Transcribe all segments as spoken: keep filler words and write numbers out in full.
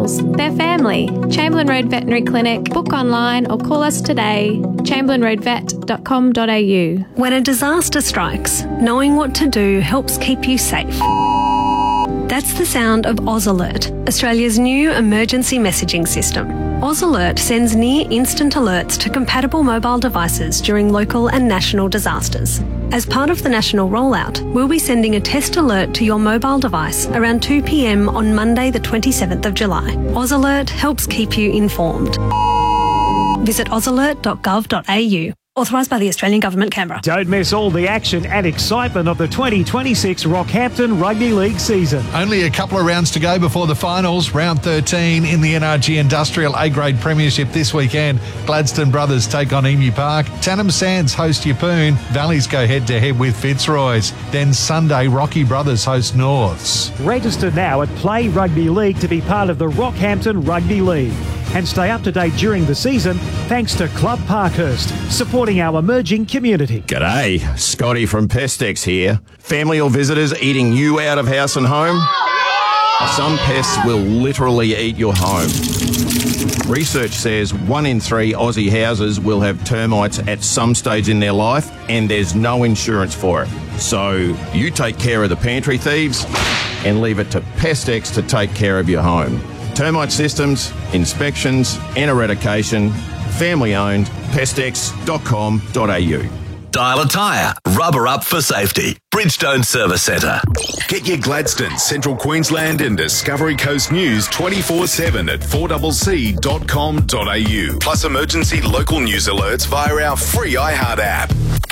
animals. They're family. Chamberlain Road Veterinary Clinic. Book online or call us today. chamberlain road vet dot com dot a u. When a disaster strikes, knowing what to do helps keep you safe. That's the sound of Oz Alert, Australia's new emergency messaging system. Oz Alert sends near-instant alerts to compatible mobile devices during local and national disasters. As part of the national rollout, we'll be sending a test alert to your mobile device around two p m on Monday the twenty-seventh of July. Oz Alert helps keep you informed. Visit oz alert dot gov dot a u. Authorised by the Australian Government, Canberra. Don't miss all the action and excitement of the twenty twenty-six Rockhampton Rugby League season. Only a couple of rounds to go before the finals. Round thirteen in the N R G Industrial A-Grade Premiership this weekend. Gladstone Brothers take on Emu Park. Tannum Sands host Yeppoon. Valleys go head-to-head with Fitzroy's. Then Sunday, Rocky Brothers host Norths. Register now at Play Rugby League to be part of the Rockhampton Rugby League. And stay up to date during the season thanks to Club Parkhurst, supporting our emerging community. G'day, Scotty from Pestex here. Family or visitors eating you out of house and home? Some pests will literally eat your home. Research says one in three Aussie houses will have termites at some stage in their life, and there's no insurance for it. So you take care of the pantry thieves and leave it to Pestex to take care of your home. Termite systems, inspections and eradication. Family owned. pestex dot com dot a u. Dial a tyre. Rubber up for safety. Bridgestone Service Centre. Get your Gladstone, Central Queensland and Discovery Coast news twenty-four seven at four c c dot com dot a u. Plus emergency local news alerts via our free iHeart app.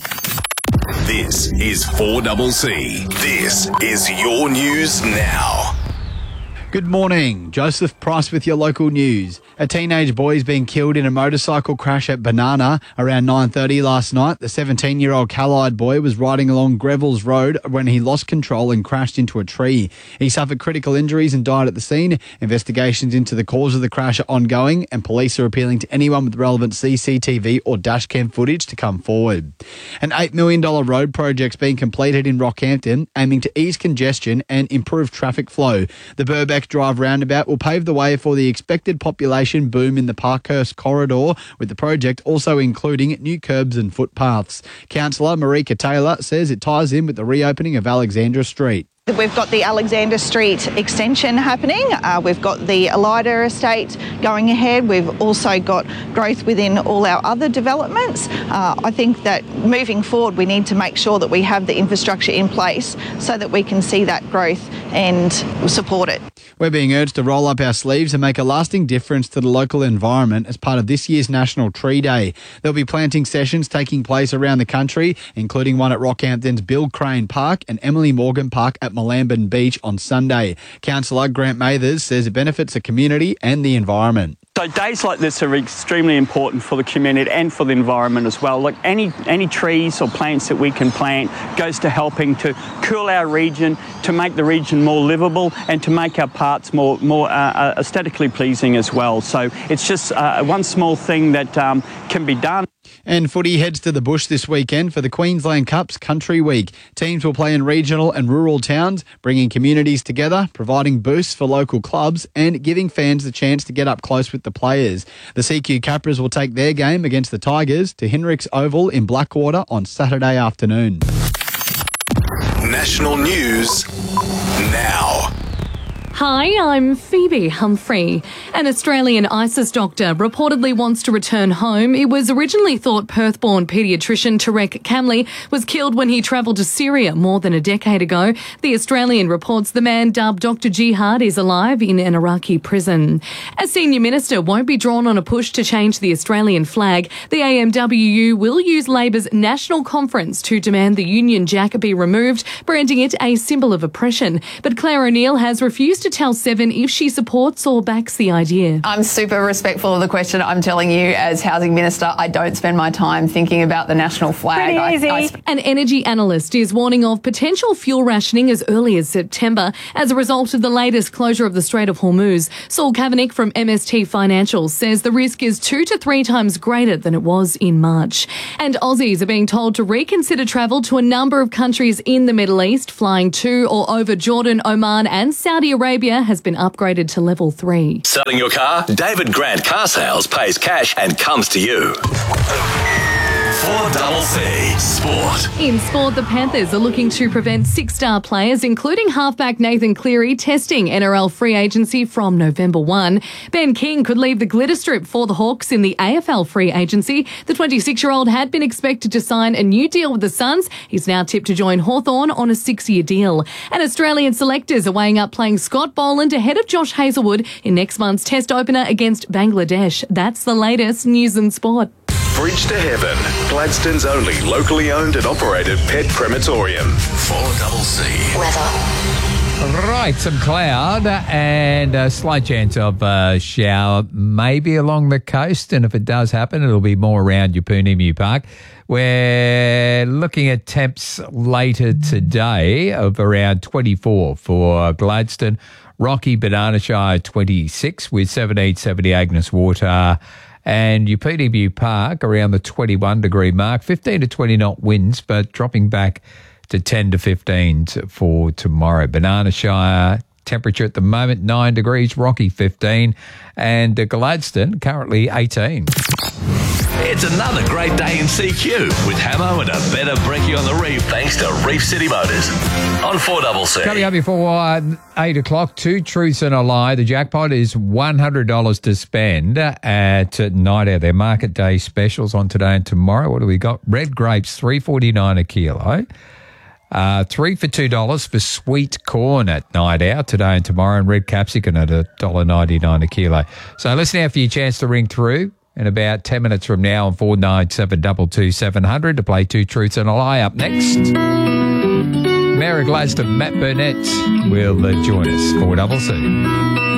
This is four C C. This is your news now. Good morning. Joseph Price with your local news. A teenage boy is being killed in a motorcycle crash at Banana around nine thirty last night. The seventeen-year-old Callide boy was riding along Greville's Road when he lost control and crashed into a tree. He suffered critical injuries and died at the scene. Investigations into the cause of the crash are ongoing, and police are appealing to anyone with relevant C C T V or dashcam footage to come forward. An eight million dollars road project's being completed in Rockhampton, aiming to ease congestion and improve traffic flow. The Burbeck Drive roundabout will pave the way for the expected population boom in the Parkhurst corridor, with the project also including new curbs and footpaths. Councillor Marika Taylor says it ties in with the reopening of Alexandra Street. We've got the Alexander Street extension happening. Uh, we've got the Elida estate going ahead. We've also got growth within all our other developments. Uh, I think that moving forward, we need to make sure that we have the infrastructure in place so that we can see that growth and support it. We're being urged to roll up our sleeves and make a lasting difference to the local environment as part of this year's National Tree Day. There'll be planting sessions taking place around the country, including one at Rockhampton's Bill Crane Park and Emily Morgan Park at Moolamben Beach on Sunday. Councillor Grant Mathers says it benefits the community and the environment. So days like this are extremely important for the community and for the environment as well. Like any any trees or plants that we can plant goes to helping to cool our region, to make the region more livable and to make our parts more more uh, aesthetically pleasing as well. So it's just uh, one small thing that um, can be done. And footy heads to the bush this weekend for the Queensland Cup's Country Week. Teams will play in regional and rural towns, bringing communities together, providing boosts for local clubs and giving fans the chance to get up close with the players. The C Q Capras will take their game against the Tigers to Hinrichs Oval in Blackwater on Saturday afternoon. National News Now. Hi, I'm Phoebe Humphrey. An Australian ISIS doctor reportedly wants to return home. It was originally thought Perth-born paediatrician Tarek Kamli was killed when he travelled to Syria more than a decade ago. The Australian reports the man dubbed Doctor Jihad is alive in an Iraqi prison. A senior minister won't be drawn on a push to change the Australian flag. The A M W U will use Labor's national conference to demand the Union Jack be removed, branding it a symbol of oppression. But Claire O'Neill has refused to tell Seven if she supports or backs the idea. I'm super respectful of the question. I'm telling you, as Housing Minister, I don't spend my time thinking about the national flag. Pretty easy. I, I sp- An energy analyst is warning of potential fuel rationing as early as September as a result of the latest closure of the Strait of Hormuz. Saul Kavanagh from M S T Financial says the risk is two to three times greater than it was in March. And Aussies are being told to reconsider travel to a number of countries in the Middle East, flying to or over Jordan, Oman and Saudi Arabia Arabia has been upgraded to level three. Selling your car? David Grant Car Sales pays cash and comes to you. four C Sport. In sport, the Panthers are looking to prevent six-star players, including halfback Nathan Cleary, testing N R L free agency from November first. Ben King could leave the glitter strip for the Hawks in the A F L free agency. The twenty-six-year-old had been expected to sign a new deal with the Suns. He's now tipped to join Hawthorn on a six-year deal. And Australian selectors are weighing up playing Scott Boland ahead of Josh Hazelwood in next month's test opener against Bangladesh. That's the latest news and sport. Bridge to Heaven, Gladstone's only locally owned and operated pet crematorium. four C Weather. Right, some cloud and a slight chance of a shower maybe along the coast, and if it does happen, it'll be more around Yeppoon Emu Park. We're looking at temps later today of around twenty-four for Gladstone, Rocky, Banana Shire twenty-six with seventeen seventy Agnes Water, and Yeppoon Emu Park around the twenty-one degree mark, fifteen to twenty knot winds, but dropping back to ten to fifteen for tomorrow. Banana Shire temperature at the moment nine degrees, Rocky fifteen, and Gladstone currently eighteen. It's another great day in C Q with Hamo and a better brekkie on the reef thanks to Reef City Motors on four C C. Coming up before uh, eight o'clock, two truths and a lie. The jackpot is one hundred dollars to spend at Night Out. Their market day specials on today and tomorrow. What do we got? Red grapes, three forty-nine a kilo. Uh, three for two dollars for sweet corn at Night Out today and tomorrow, and red capsicum at one dollar ninety-nine a kilo. So listen out for your chance to ring through in about ten minutes from now on four nine seven two two seven zero zero to play Two Truths and a Lie. Up next, Mayor of Gladstone, Matt Burnett, will uh, join us. four C C.